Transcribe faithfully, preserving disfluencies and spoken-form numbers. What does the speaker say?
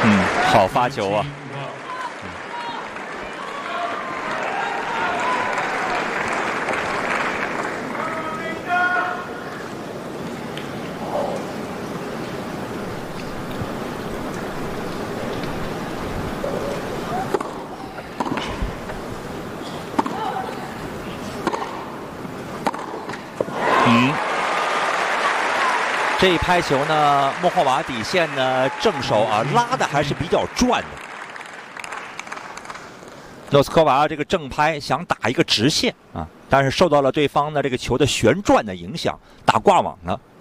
嗯，好发球啊！嗯。 这一拍球呢，莫霍娃底线呢正手啊拉的还是比较转的。诺斯科娃这个正拍想打一个直线啊，但是受到了对方的这个球的旋转的影响，打挂网了。